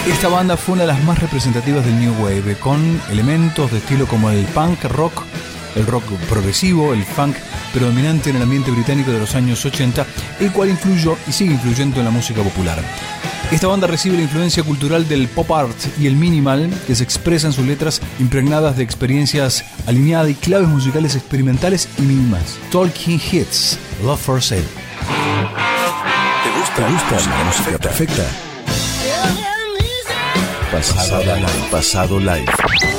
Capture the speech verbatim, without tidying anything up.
Esta banda fue una de las más representativas del New Wave, con elementos de estilo como el punk rock, el rock progresivo, el funk predominante en el ambiente británico de los años ochenta, el cual influyó y sigue influyendo en la música popular. Esta banda recibe la influencia cultural del pop art y el minimal, que se expresa en sus letras impregnadas de experiencias alineadas y claves musicales experimentales y mínimas. Talking Hits, Love for Sale. ¿Te gusta, ¿Te gusta la música perfecta? Pasado live. Pasado live.